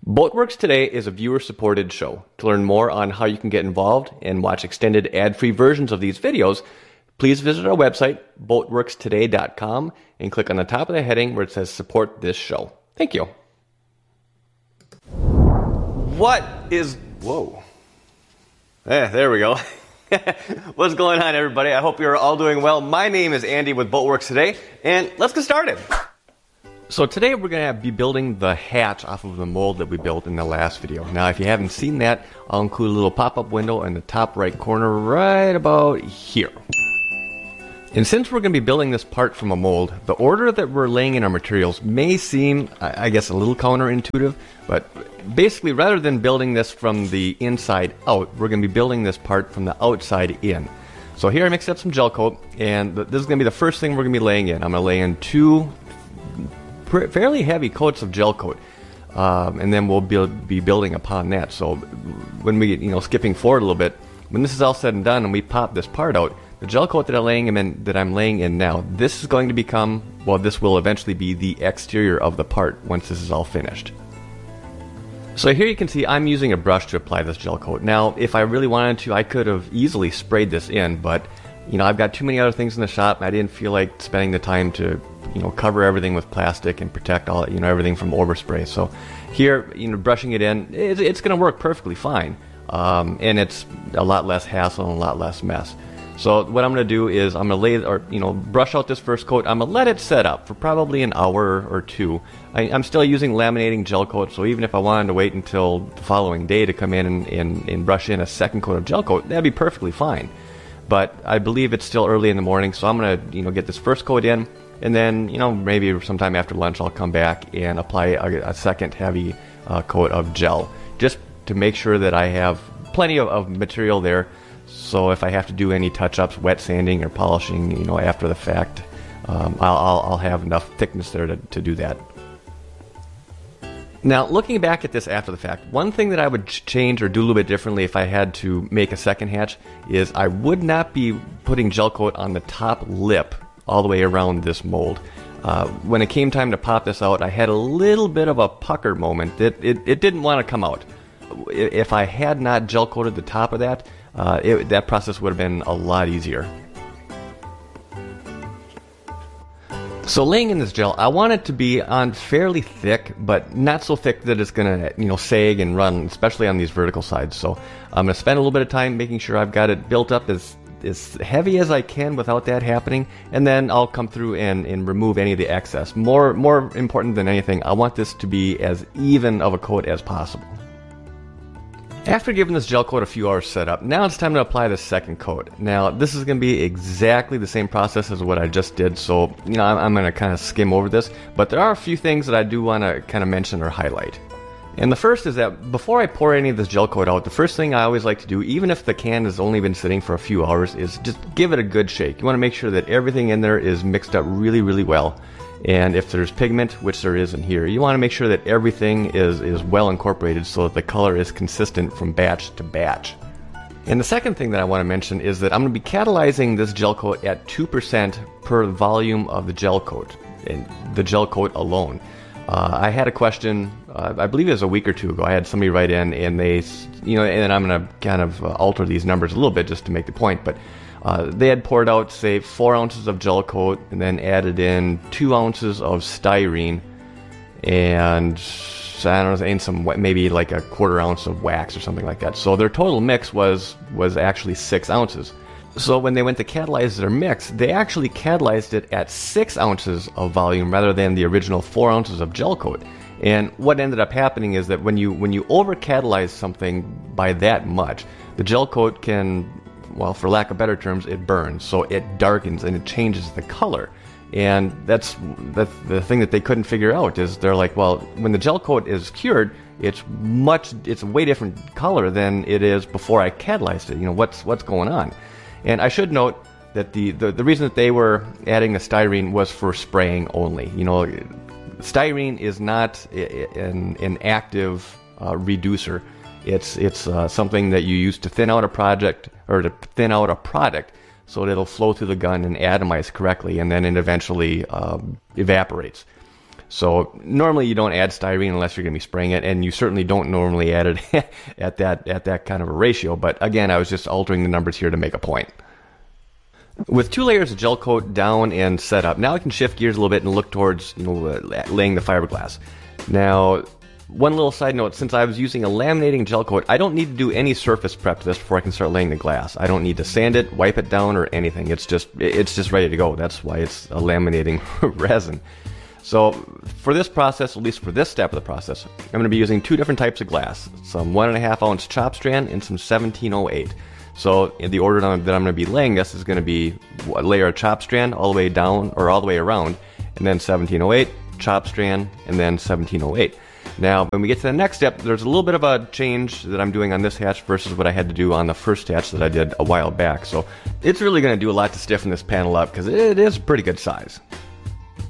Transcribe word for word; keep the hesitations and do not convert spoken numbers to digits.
Boatworks Today is a viewer-supported show. To learn more on how you can get involved and watch extended ad-free versions of these videos, please visit our website, boatworks today dot com, and click on the top of the heading where it says Support This Show. Thank you. What is... Whoa. Eh, there we go. What's going on, everybody? I hope you're all doing well. My name is Andy with Boatworks Today, and let's get started. So today we're going to be building the hatch off of the mold that we built in the last video. Now if you haven't seen that, I'll include a little pop-up window in the top right corner right about here. And since we're going to be building this part from a mold, the order that we're laying in our materials may seem, I guess, a little counterintuitive, but basically rather than building this from the inside out, we're going to be building this part from the outside in. So here I mixed up some gel coat, and this is going to be the first thing we're going to be laying in. I'm going to lay in two fairly heavy coats of gel coat, um, and then we'll build, be building upon that. So when we, you know, skipping forward a little bit, when this is all said and done and we pop this part out, the gel coat that I'm laying in, that I'm laying in now, this is going to become, well, this will eventually be the exterior of the part once this is all finished. So here you can see I'm using a brush to apply this gel coat. Now, if I really wanted to, I could have easily sprayed this in, but you know, I've got too many other things in the shop. I didn't feel like spending the time to, you know, cover everything with plastic and protect all, you know, everything from overspray. So here, you know, brushing it in, it's, it's going to work perfectly fine, um, and it's a lot less hassle and a lot less mess. So what I'm going to do is I'm going to lay, or you know, brush out this first coat. I'm going to let it set up for probably an hour or two. I, I'm still using laminating gel coat, so even if I wanted to wait until the following day to come in and, and, and brush in a second coat of gel coat, that'd be perfectly fine. But I believe it's still early in the morning, so I'm going to, you know, get this first coat in, and then, you know, maybe sometime after lunch I'll come back and apply a, a second heavy uh, coat of gel, just to make sure that I have plenty of, of material there. So if I have to do any touch-ups, wet sanding or polishing, you know, after the fact, um, I'll, I'll, I'll have enough thickness there to, to do that. Now, looking back at this after the fact, one thing that I would change or do a little bit differently if I had to make a second hatch is I would not be putting gel coat on the top lip all the way around this mold. Uh, when it came time to pop this out, I had a little bit of a pucker moment that it, it didn't want to come out. If I had not gel coated the top of that, uh, it, that process would have been a lot easier. So laying in this gel, I want it to be on fairly thick, but not so thick that it's going to, you know, sag and run, especially on these vertical sides. So I'm going to spend a little bit of time making sure I've got it built up as, as heavy as I can without that happening, and then I'll come through and, and remove any of the excess. More, more important than anything, I want this to be as even of a coat as possible. After giving this gel coat a few hours set up, now it's time to apply the second coat. Now, this is going to be exactly the same process as what I just did, so, you know, I'm, I'm going to kind of skim over this, but there are a few things that I do want to kind of mention or highlight. And the first is that before I pour any of this gel coat out, the first thing I always like to do, even if the can has only been sitting for a few hours, is just give it a good shake. You want to make sure that everything in there is mixed up really, really well. And if there's pigment, which there is in here, you want to make sure that everything is, is well incorporated so that the color is consistent from batch to batch. And the second thing that I want to mention is that I'm going to be catalyzing this gel coat at two percent per volume of the gel coat, and the gel coat alone. Uh, I had a question, uh, I believe it was a week or two ago, I had somebody write in and they, you know, and I'm going to kind of uh, alter these numbers a little bit just to make the point, but Uh, they had poured out, say, four ounces of gel coat and then added in two ounces of styrene and, I don't know, and some, maybe like a quarter ounce of wax or something like that. So their total mix was, was actually six ounces. So when they went to catalyze their mix, they actually catalyzed it at six ounces of volume rather than the original four ounces of gel coat. And what ended up happening is that when you, when you over catalyze something by that much, the gel coat can, well, for lack of better terms, it burns. So it darkens and it changes the color. And that's, that's the thing that they couldn't figure out, is they're like, well, when the gel coat is cured, it's much, it's a way different color than it is before I catalyzed it. You know, what's, what's going on? And I should note that the, the, the reason that they were adding the styrene was for spraying only. You know, styrene is not an, an active uh, reducer. It's, it's uh, something that you use to thin out a project, or to thin out a product, so that it'll flow through the gun and atomize correctly, and then it eventually um, evaporates. So normally you don't add styrene unless you're going to be spraying it, and you certainly don't normally add it at that at that kind of a ratio. But again, I was just altering the numbers here to make a point. With two layers of gel coat down and set up, now I can shift gears a little bit and look towards, you know, uh, laying the fiberglass. Now, one little side note, since I was using a laminating gel coat, I don't need to do any surface prep to this before I can start laying the glass. I don't need to sand it, wipe it down, or anything. It's just it's just ready to go. That's why it's a laminating resin. So for this process, at least for this step of the process, I'm going to be using two different types of glass. Some one and a half ounce chop strand and some seventeen oh eight. So in the order that I'm going to be laying this is going to be a layer of chop strand all the way down, or all the way around, and then seventeen oh eight, chop strand, and then seventeen oh eight. Now, when we get to the next step, there's a little bit of a change that I'm doing on this hatch versus what I had to do on the first hatch that I did a while back. So it's really going to do a lot to stiffen this panel up because it is a pretty good size.